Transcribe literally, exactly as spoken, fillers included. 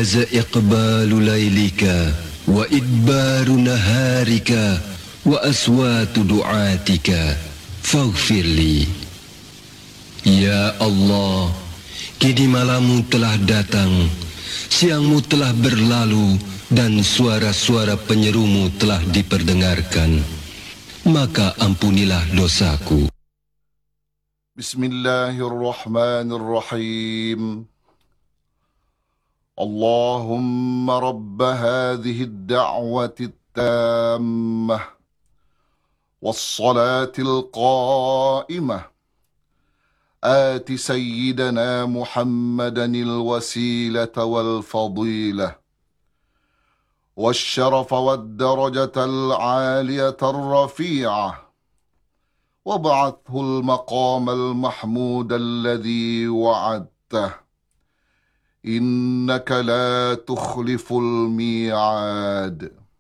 جاز إقبال ليلك وإدبار نهارك وأصوات دعاتك فاغفر لي. Ya Allah, kini malammu telah datang, siangmu telah berlalu, dan suara-suara penyerumu telah diperdengarkan. Maka ampunilah dosaku. Bismillahirrahmanirrahim. Allahumma rabb hadhihi ad-da'wati at-tammah was-salati al-qa'imah آت سيدنا محمدا الوسيلة والفضيلة والشرف والدرجة العالية الرفيعة وابعثه المقام المحمود الذي وعدته إنك لا تخلف الميعاد.